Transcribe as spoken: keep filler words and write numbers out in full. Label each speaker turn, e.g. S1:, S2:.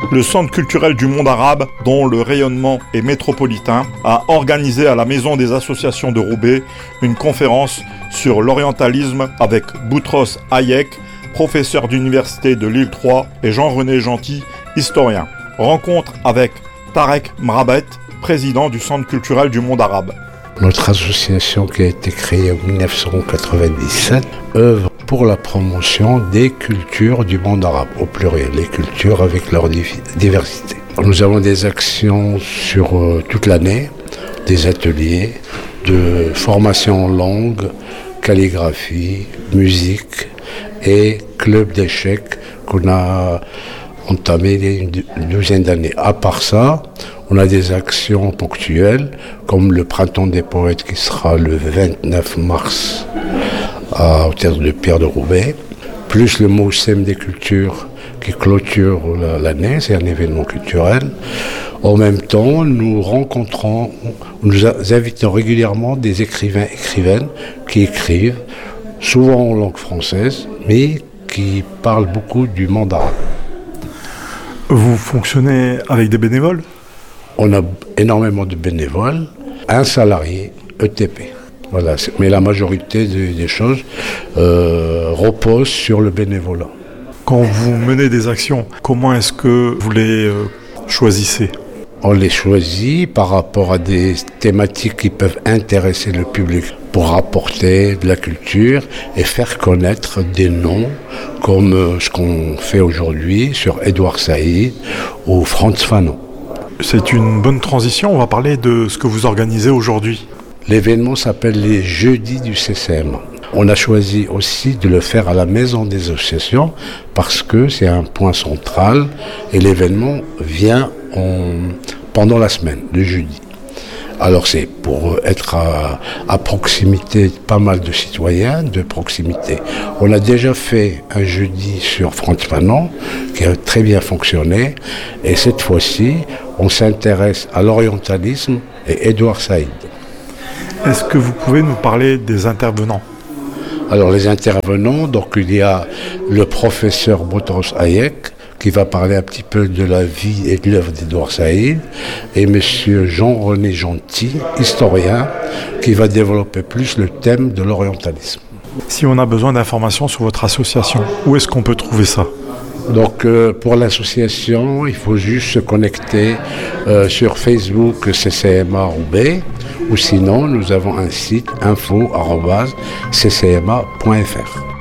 S1: Le Centre culturel du monde arabe, dont le rayonnement est métropolitain, a organisé à la Maison des associations de Roubaix une conférence sur l'orientalisme avec Boutros Hayek, professeur d'université de Lille trois, et Jean-René Gentil, historien. Rencontre avec Tarek Mrabet, président du Centre culturel du monde arabe.
S2: Notre association, qui a été créée en dix-neuf cent quatre-vingt-dix-sept, œuvre pour la promotion des cultures du monde arabe, au pluriel, les cultures avec leur diversité. Nous avons des actions sur euh, toute l'année, des ateliers de formation en langue, calligraphie, musique et club d'échecs qu'on a entamé une douzaine d'années. À part ça, on a des actions ponctuelles, comme le Printemps des poètes qui sera le vingt-neuf mars à, au Théâtre de Pierre de Roubaix, plus le Moussem des cultures qui clôture l'année, c'est un événement culturel. En même temps, nous rencontrons, nous invitons régulièrement des écrivains et écrivaines qui écrivent, souvent en langue française, mais qui parlent beaucoup du monde arabe.
S1: Vous fonctionnez avec des bénévoles ?
S2: On a énormément de bénévoles, un salarié E T P. Voilà, mais la majorité des, des choses euh, reposent sur le bénévolat.
S1: Quand vous menez des actions, comment est-ce que vous les euh, choisissez ?
S2: On les choisit par rapport à des thématiques qui peuvent intéresser le public pour apporter de la culture et faire connaître des noms comme euh, ce qu'on fait aujourd'hui sur Édouard Saïd ou Frantz Fanon.
S1: C'est une bonne transition, on va parler de ce que vous organisez aujourd'hui.
S2: L'événement s'appelle les Jeudis du C C M. On a choisi aussi de le faire à la Maison des associations parce que c'est un point central et l'événement vient en, pendant la semaine, le jeudi. Alors c'est pour être à, à proximité de pas mal de citoyens, de proximité. On a déjà fait un jeudi sur Frantz Fanon qui a très bien fonctionné et cette fois-ci on s'intéresse à l'orientalisme et Édouard Saïd.
S1: Est-ce que vous pouvez nous parler des intervenants ?
S2: Alors les intervenants, donc il y a le professeur Boutros Hayek qui va parler un petit peu de la vie et de l'œuvre d'Édouard Saïd, et monsieur Jean-René Gentil, historien, qui va développer plus le thème de l'orientalisme.
S1: Si on a besoin d'informations sur votre association, où est-ce qu'on peut trouver ça ?
S2: Donc euh, pour l'association, il faut juste se connecter euh, sur Facebook C C M A Roubaix, ou sinon nous avons un site info arobase c c m a point f r.